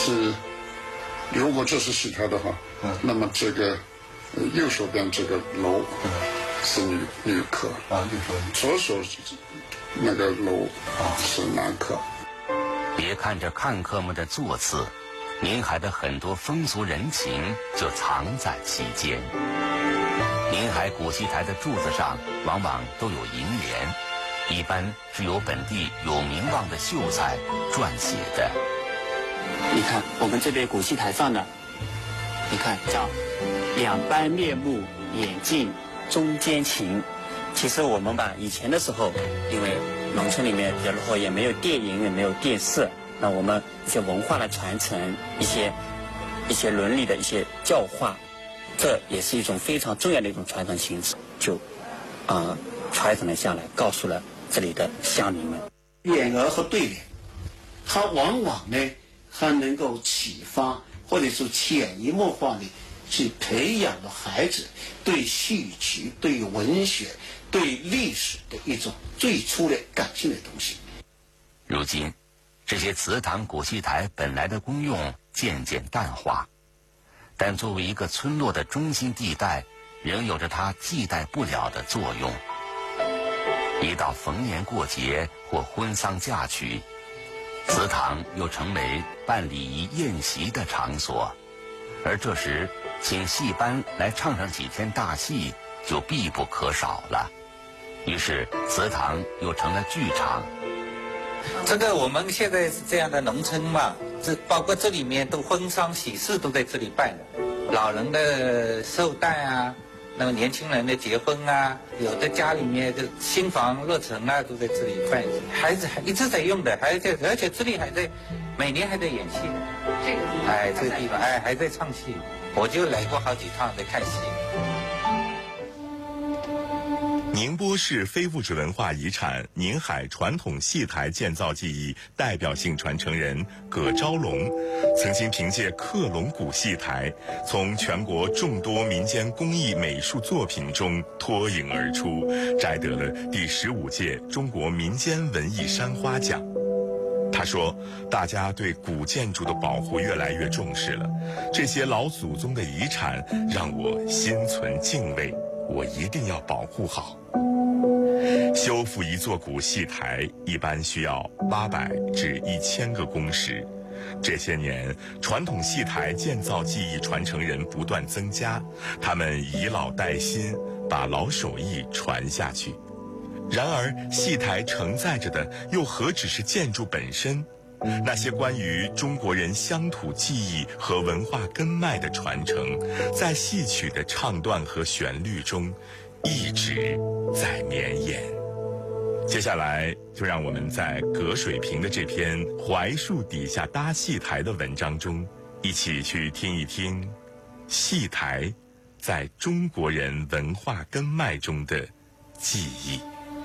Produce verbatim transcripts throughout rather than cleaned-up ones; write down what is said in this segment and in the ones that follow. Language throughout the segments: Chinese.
是如果这是戏台的话，嗯，那么这个、呃、右手边这个楼，嗯，是女女客啊，右手左手那个楼啊是男客。 别看着看客们的座次，宁海的很多风俗人情就藏在其间。宁海古戏台的柱子上往往都有楹联，一般是由本地有名望的秀才撰写的。 你看我们这边古戏台上的，你看叫两般面目，眼镜中间情。其实我们吧，以前的时候，因为农村里面比较落后，也没有电影，也没有电视，那我们一些文化的传承，一些一些伦理的一些教化，这也是一种非常重要的一种传承形式，就啊、呃、传承了下来，告诉了这里的乡民们。 联儿和对联，它往往呢，它能够启发或者说潜移默化的去培养了孩子对戏曲、对文学、对历史的一种最初的感性的东西。 如今，这些祠堂古戏台本来的功用渐渐淡化，但作为一个村落的中心地带，仍有着它替代不了的作用。一到逢年过节或婚丧嫁娶，祠堂又成为办礼仪宴席的场所，而这时请戏班来唱上几天大戏就必不可少了。于是祠堂又成了剧场。 这个我们现在是这样的农村嘛，这包括这里面都婚丧喜事都在这里办的，老人的寿诞啊，那个年轻人的结婚啊，有的家里面的新房落成啊，都在这里办，孩子还一直在用的，还在，而且这里还在每年还在演戏。这个地方，哎，这个地方，哎，还在唱戏，我就来过好几趟在看戏。 宁波市非物质文化遗产宁海传统戏台建造技艺代表性传承人葛昭龙，曾经凭借克隆古戏台，从全国众多民间工艺美术作品中脱颖而出，摘得了第十五届中国民间文艺山花奖。他说，大家对古建筑的保护越来越重视了，这些老祖宗的遗产让我心存敬畏，我一定要保护好。修复一座古戏台一般需要八百至一千个工时。这些年，传统戏台建造技艺传承人不断增加，他们以老带新，把老手艺传下去。然而，戏台承载着的又何止是建筑本身？那些关于中国人乡土记忆和文化根脉的传承，在戏曲的唱段和旋律中一直在绵延。接下来就让我们在葛水平的这篇《槐树底下搭戏台》的文章中，一起去听一听戏台在中国人文化根脉中的记忆。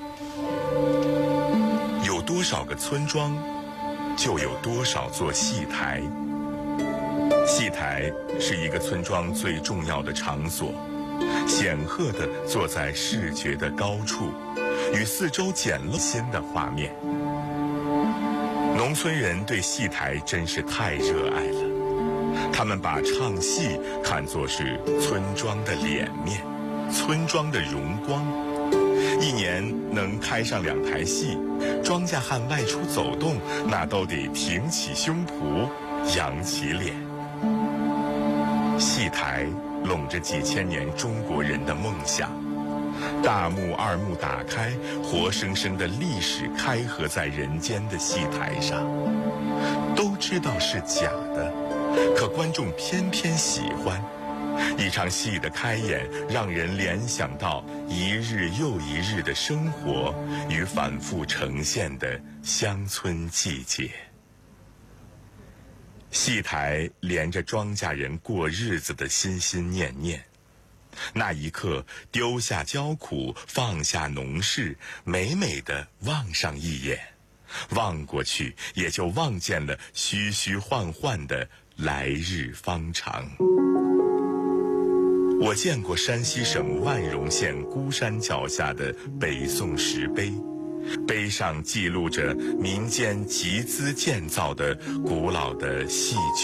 有多少个村庄，就有多少座戏台。戏台是一个村庄最重要的场所，显赫地坐在视觉的高处，与四周简陋新的画面。农村人对戏台真是太热爱了，他们把唱戏看作是村庄的脸面，村庄的荣光。一年能开上两台戏，庄稼汉外出走动，那都得挺起胸脯，扬起脸。戏台拢着几千年中国人的梦想，大幕二幕打开，活生生的历史开合在人间的戏台上。都知道是假的，可观众偏偏喜欢。一场戏的开演，让人联想到一日又一日的生活与反复呈现的乡村季节。戏台连着庄稼人过日子的心心念念，那一刻丢下焦苦，放下农事，美美地望上一眼，望过去也就望见了虚虚幻幻的来日方长。我见过山西省万荣县孤山脚下的北宋石碑，碑上记录着民间集资建造的古老的戏曲。